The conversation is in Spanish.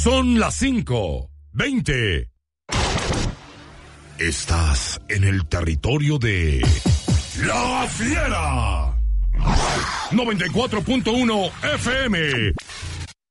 Son las 5:20. Estás en el territorio de La Fiera. 94.1 FM.